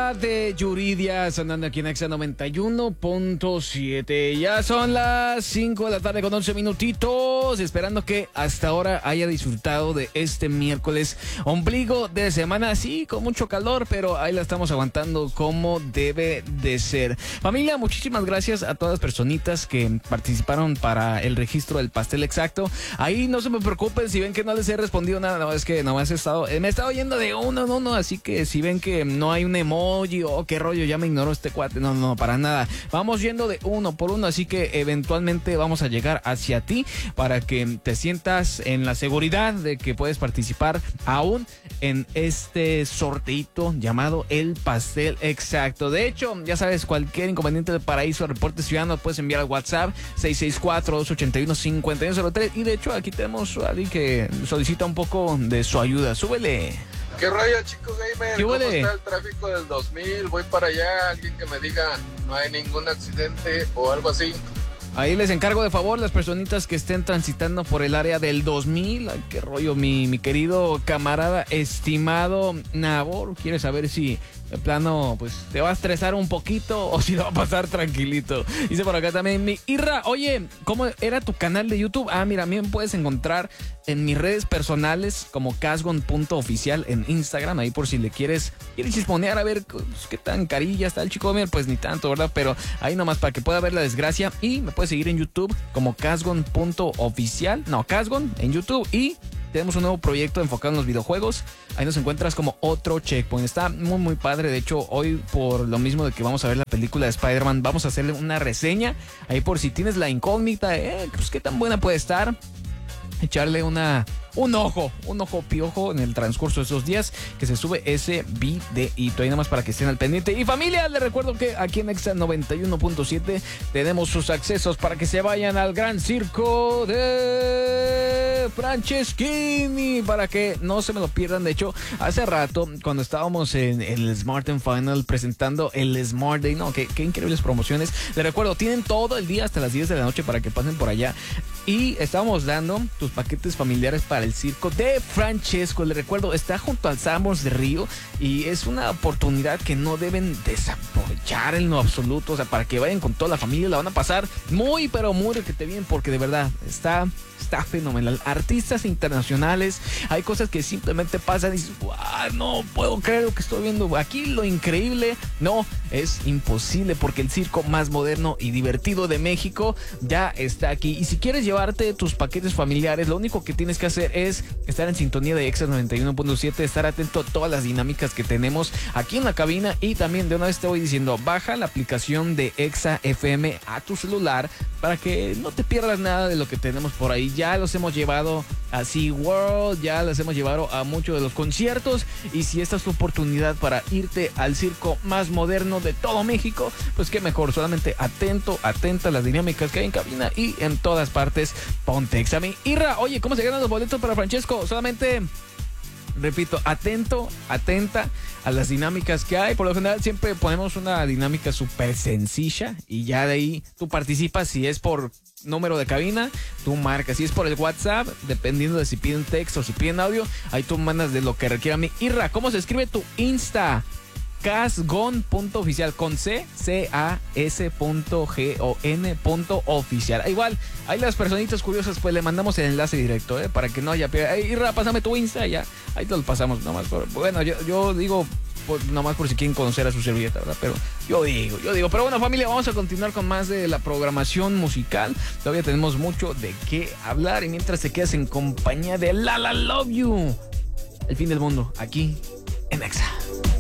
Soledad de Yuridia sonando aquí en Exa 91.7. Ya son las 5 de la tarde con 11 minutitos. Esperando que hasta ahora haya disfrutado de este miércoles ombligo de semana. Sí, con mucho calor, pero ahí la estamos aguantando como debe de ser. Familia, muchísimas gracias a todas las personitas que participaron para el registro del pastel exacto. Ahí no se me preocupen si ven que no les he respondido nada. No, es que nomás me he estado yendo de uno en uno, así que si ven que no hay un emoji o qué rollo, ya me ignoró este cuate. No, para nada. Vamos yendo de uno por uno, así que eventualmente vamos a llegar hacia ti para que te sientas en la seguridad de que puedes participar aún en este sorteito llamado el pastel exacto. De hecho, ya sabes, cualquier inconveniente del Paraíso Reporte Ciudadano puedes enviar al WhatsApp 664-281-5103 y de hecho aquí tenemos a alguien que solicita un poco de su ayuda. Súbele. ¿Qué rollo, chico gamer? ¿Qué ¿Cómo huele? está el tráfico del 2000? Voy para allá, alguien que me diga no hay ningún accidente o algo así. Ahí les encargo de favor las personitas que estén transitando por el área del 2000. Ay, qué rollo, mi querido camarada estimado Nabor. ¿Quieres saber si de plano pues te va a estresar un poquito o si lo va a pasar tranquilito? Dice por acá también mi Irra, oye, ¿cómo era tu canal de YouTube? Ah, mira, a mí me puedes encontrar en mis redes personales como casgon.oficial en Instagram, ahí por si le quieres chismonear a ver pues, qué tan carilla está el chico, pues ni tanto, ¿verdad? Pero ahí nomás para que pueda ver la desgracia. Y me puedes seguir en YouTube como casgon.oficial, no, Casgon en YouTube. Y tenemos un nuevo proyecto enfocado en los videojuegos. Ahí nos encuentras como otro checkpoint. Está muy padre. De hecho, hoy por lo mismo de que vamos a ver la película de Spider-Man, vamos a hacerle una reseña. Ahí por si tienes la incógnita, pues qué tan buena puede estar. Echarle un ojo piojo en el transcurso de esos días que se sube ese videíto. Ahí nada más para que estén al pendiente. Y familia, les recuerdo que aquí en Exa 91.7 tenemos sus accesos para que se vayan al gran circo de Franceschini, para que no se me lo pierdan. De hecho, hace rato cuando estábamos en el Smart and Final presentando el Smart Day, no, qué increíbles promociones. Les recuerdo, tienen todo el día hasta las 10 de la noche para que pasen por allá. Y estábamos dando tus paquetes familiares para el circo de Francesco. Les recuerdo, está junto al Sanborns de Río y es una oportunidad que no deben desaprovechar en lo absoluto. O sea, para que vayan con toda la familia, la van a pasar muy, pero muy requete bien, porque de verdad está fenomenal. Artistas internacionales, hay cosas que simplemente pasan y dices, ¡wow! No puedo creer lo que estoy viendo. Aquí lo increíble, no, es imposible, porque el circo más moderno y divertido de México ya está aquí. Y si quieres llevarte tus paquetes familiares, lo único que tienes que hacer es estar en sintonía de Exa 91.7, estar atento a todas las dinámicas que tenemos aquí en la cabina. Y también de una vez te voy diciendo, baja la aplicación de Exa FM a tu celular para que no te pierdas nada de lo que tenemos por ahí. Ya los hemos llevado a SeaWorld, ya los hemos llevado a muchos de los conciertos. Y si esta es tu oportunidad para irte al circo más moderno de todo México, pues qué mejor. Solamente atenta a las dinámicas que hay en cabina y en todas partes. Ponte Exa. Irra, oye, ¿cómo se ganan los boletos para Francesco? Solamente, repito, atenta a las dinámicas que hay. Por lo general siempre ponemos una dinámica súper sencilla y ya de ahí tú participas. Si es por número de cabina, tú marcas. Si es por el WhatsApp, dependiendo de si piden texto o si piden audio, ahí tú mandas de lo que requiera. Irra, ¿cómo se escribe tu Insta? Casgon.oficial con CAS.GON.oficial. Igual, ahí las personitas curiosas, pues le mandamos el enlace directo, para que no haya piedra. Irra, pásame tu Insta, ya. Ahí te lo pasamos nomás. Bueno, yo digo, pues, nomás por si quieren conocer a su servilleta, ¿verdad? Pero yo digo. Pero bueno, familia, vamos a continuar con más de la programación musical. Todavía tenemos mucho de qué hablar. Y mientras te quedas en compañía de La Love You, el fin del mundo, aquí en Exa.